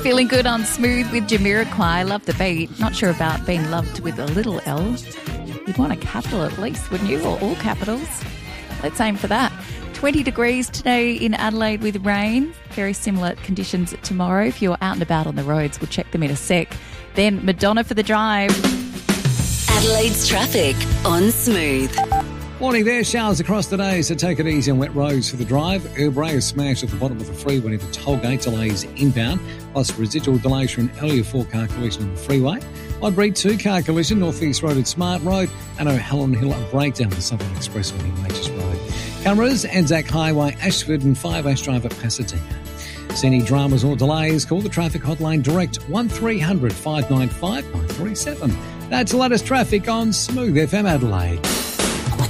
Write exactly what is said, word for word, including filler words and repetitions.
Feeling good on Smooth with Jamiroquai. Love the beat. Not sure about being loved with a little L. You'd want a capital at least, wouldn't you? Or all capitals. Let's aim for that. twenty degrees today in Adelaide with rain. Very similar conditions tomorrow. If you're out and about on the roads, we'll check them in a sec. Then Madonna for the drive. Adelaide's traffic on Smooth. Morning there, showers across the day, so take it easy on wet roads for the drive. Urbray is smashed at the bottom of the freeway into Tollgate, delays inbound, plus residual delays from an earlier four-car collision on the freeway. Oddbury two-car collision, North East Road at Smart Road, and O'Halloran Hill a breakdown the Southern Expressway in Mages Road. Cameras, Anzac Highway, Ashford and Five Ash Drive at Pasadena. See any dramas or delays, call the traffic hotline direct one three hundred five nine five nine three seven. That's the latest traffic on Smooth F M Adelaide.